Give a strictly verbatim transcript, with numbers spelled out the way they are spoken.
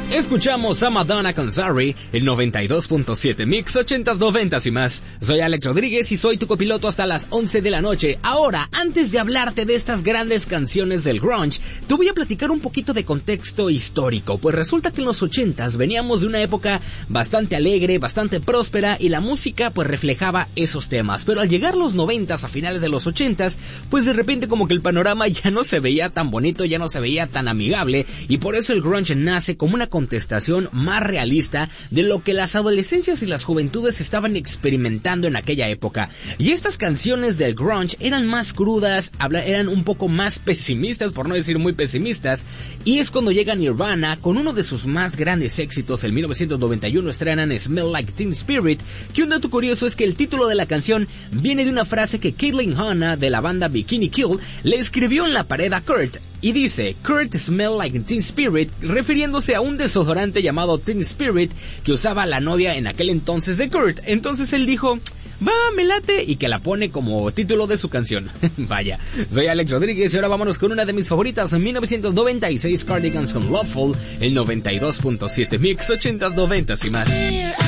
Escuchamos a Madonna con Sorry, el noventa y dos punto siete Mix ochentas, noventas y más. Soy Alex Rodríguez y soy tu copiloto hasta las once de la noche. Ahora, antes de hablarte de estas grandes canciones del grunge, te voy a platicar un poquito de contexto histórico. Pues resulta que en los ochentas veníamos de una época bastante alegre, bastante próspera, y la música pues reflejaba esos temas. Pero al llegar los noventas, a finales de los ochentas, pues de repente como que el panorama ya no se veía tan bonito, ya no se veía tan amigable, y por eso el grunge nace como una contestación más realista de lo que las adolescencias y las juventudes estaban experimentando en aquella época. Y estas canciones del grunge eran más crudas, eran un poco más pesimistas, por no decir muy pesimistas, y es cuando llega Nirvana con uno de sus más grandes éxitos. En mil novecientos noventa y uno estrenan Smell Like Teen Spirit, que un dato curioso es que el título de la canción viene de una frase que Caitlin Hanna de la banda Bikini Kill le escribió en la pared a Kurt, y dice: Kurt smell like Teen Spirit, refiriéndose a un desodorante llamado Teen Spirit que usaba la novia en aquel entonces de Kurt. Entonces él dijo: va, me late, y que la pone como título de su canción. Vaya, soy Alex Rodríguez y ahora vámonos con una de mis favoritas. En mil novecientos noventa y seis, Cardigans con Loveful, el noventa y dos punto siete Mix ochentas, noventas y más.